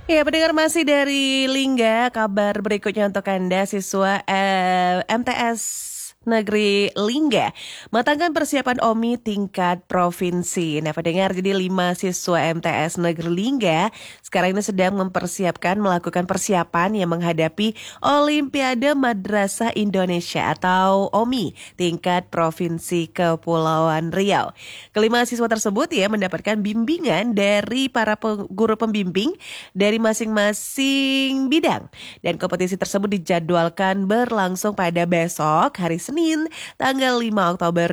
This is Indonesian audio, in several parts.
Ya, pendengar masih dari Lingga, kabar berikutnya untuk Anda siswa MTS Negeri Lingga matangkan persiapan OMI tingkat provinsi. Nah, pendengar, jadi 5 siswa MTS Negeri Lingga sekarang ini sedang melakukan persiapan yang menghadapi Olimpiade Madrasah Indonesia atau OMI tingkat provinsi Kepulauan Riau. Kelima siswa tersebut ya mendapatkan bimbingan dari para guru pembimbing dari masing-masing bidang. Dan kompetisi tersebut dijadwalkan berlangsung pada besok hari Senin tanggal 5 Oktober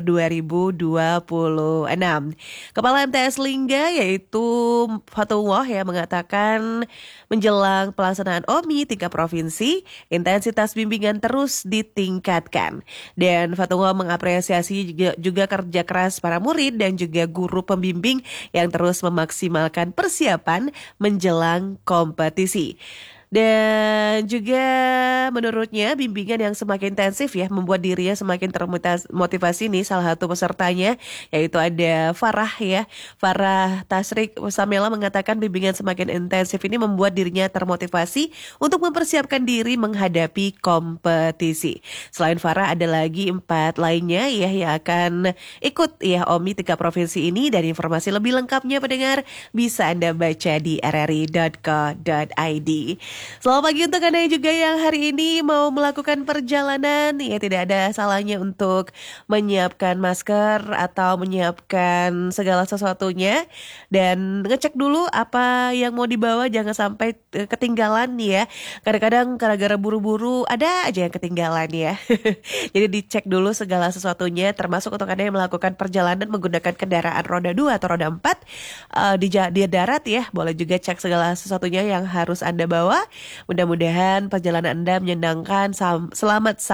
2026. Kepala MTS Lingga yaitu Fatullah ya mengatakan menjelang pelaksanaan OMI tingkat provinsi, intensitas bimbingan terus ditingkatkan. Dan Fatullah mengapresiasi juga kerja keras para murid dan juga guru pembimbing yang terus memaksimalkan persiapan menjelang kompetisi. Dan juga menurutnya bimbingan yang semakin intensif ya membuat dirinya semakin termotivasi nih salah satu pesertanya yaitu ada Farah ya. Farah Tasrik Samela mengatakan bimbingan semakin intensif ini membuat dirinya termotivasi untuk mempersiapkan diri menghadapi kompetisi. Selain Farah ada lagi 4 lainnya ya yang akan ikut ya OMI tingkat provinsi ini dan informasi lebih lengkapnya pendengar bisa Anda baca di rri.co.id. Selamat pagi untuk Anda juga yang hari ini mau melakukan perjalanan. Ya tidak ada salahnya untuk menyiapkan masker atau menyiapkan segala sesuatunya. Dan ngecek dulu apa yang mau dibawa jangan sampai ketinggalan nih ya. Kadang-kadang gara-gara buru-buru ada aja yang ketinggalan ya. Jadi dicek dulu segala sesuatunya termasuk untuk Anda yang melakukan perjalanan menggunakan kendaraan roda 2 atau roda 4 di darat ya. Boleh juga cek segala sesuatunya yang harus Anda bawa. Mudah-mudahan perjalanan Anda menyenangkan, selamat